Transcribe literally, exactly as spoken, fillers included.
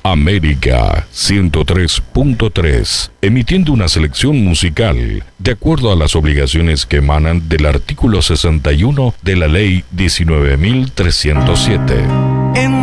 América ciento tres punto tres, emitiendo una selección musical de acuerdo a las obligaciones que emanan del artículo sesenta y uno de la Ley diecinueve mil trescientos siete.